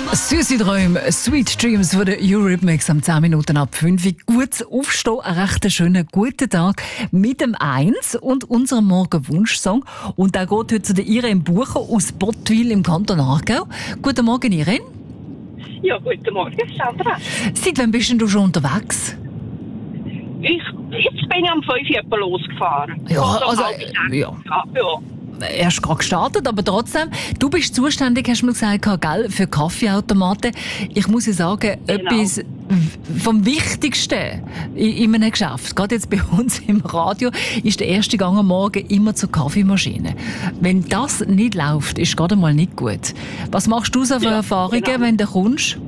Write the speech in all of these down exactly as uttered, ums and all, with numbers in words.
Süße Träume, Sweet Dreams von der Eurythmics am zehn Minuten ab fünf. Gutes Aufstehen, einen recht schönen guten Tag mit dem Eins und unserem Morgenwunschsong. Und der geht heute zu der Irene Bucher aus Bottwil im Kanton Aargau. Guten Morgen, Irene. Ja, guten Morgen, Sandra. Seit wann bist denn du schon unterwegs? Ich, jetzt bin ich am fünf Uhr losgefahren. Ja, also, also, halb sechs. ja. Ja, ja. Erst gerade gestartet, aber trotzdem, du bist zuständig, hast du mir gesagt, gell, für Kaffeeautomaten. Ich muss ja sagen, Genau. etwas vom Wichtigsten in, in einem Geschäft, gerade jetzt bei uns im Radio, ist der erste Gang am Morgen immer zur Kaffeemaschine. Wenn das nicht läuft, ist gerade mal nicht gut. Was machst du so für Ja, Erfahrungen, genau. wenn du kommst?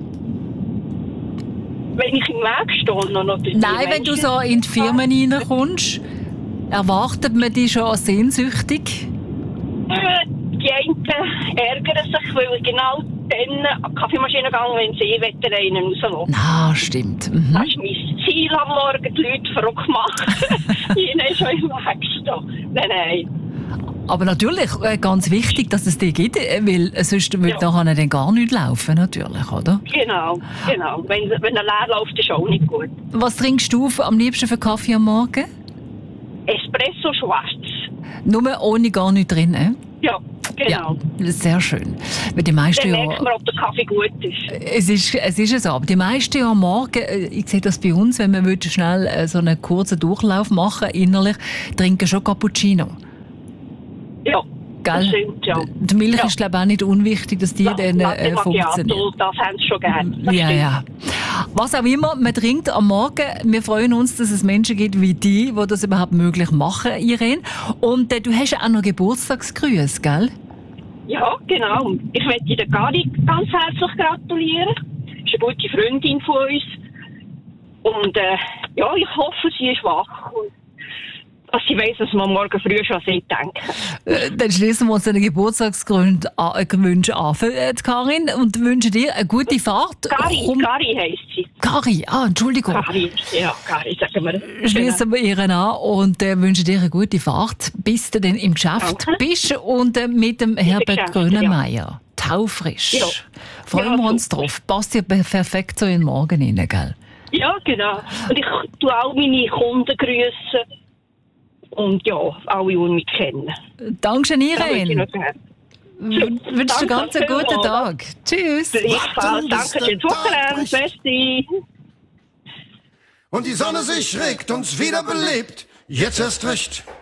Wenn ich im Weg stehe, noch natürlich. Nein, wenn du so in die Firmen reinkommst, erwartet man dich schon sehnsüchtig? Äh, Die einen ärgern sich, weil ich genau dann an die Kaffeemaschine gehe, wenn sie eh rennen rauslassen. Na, stimmt. Mhm. Das ist mein Ziel am Morgen, die Leute verrückt machen. Ihnen schon im Weg stehen. Nein, nein. Aber natürlich äh, ganz wichtig, dass es die gibt, äh, weil äh, sonst würde Ja. nachher dann gar nicht laufen, natürlich, oder? Genau, genau. Wenn, wenn er leer läuft, ist auch nicht gut. Was trinkst du am liebsten für Kaffee am Morgen? Espresso schwarz. Nur ohne gar nichts drin, äh? Ja, genau. Ja, sehr schön. Weil die meisten Dann ja, merkt man, ob der Kaffee gut ist. es ist, es ist es so, aber die meisten ja am Morgen, äh, ich sehe das bei uns, wenn wir wollen schnell äh, so einen kurzen Durchlauf machen, innerlich, trinken schon Cappuccino. Ja, Gell? das stimmt, ja. Die Milch Ja. ist, glaube ich, auch nicht unwichtig, dass die Ja, dann Latte äh, Macchiato, funktionieren. das haben sie schon gerne. Das Ja, stimmt. ja. Was auch immer man trinkt am Morgen, wir freuen uns, dass es Menschen gibt wie die, die das überhaupt möglich machen, Irene. Und äh, du hast ja auch noch Geburtstagsgrüße, gell? Ja, genau. Ich möchte der Gari ganz herzlich gratulieren. Sie ist eine gute Freundin von uns. Und äh, ja, ich hoffe, sie ist wach. Und dass sie weiss, dass man morgen früh schon an sie denken. Äh, dann schließen wir uns den Geburtstagswunsch an, für äh, die Karin, und wünschen dir eine gute Fahrt. Gari, Komm- Gari heisst sie. Kari, ah, Entschuldigung. Gari, ja, Gari, sagen wir. Schließen wir ihren an und äh, wünschen dir eine gute Fahrt, bis du dann im Geschäft Danke. bist und äh, mit dem Herbert Geschäft, Grönemeyer. Taufrisch. Ja. Freuen Ja, wir uns super. drauf. Passt ja perfekt so in den Morgen rein, gell? Ja, genau. Und ich tue auch meine Kunden grüßen. Und ja, alle, die mich kennen. Dankeschön, Da möchte ich Irene. noch sagen. Ich wünsche dir ganz einen Danke guten vielmals. Tag. Tschüss. Gleichfalls. bis Danke, der schönes Tag Wochenende. bricht. Besti. Und die Sonne sich regt, uns wieder belebt. Jetzt erst recht.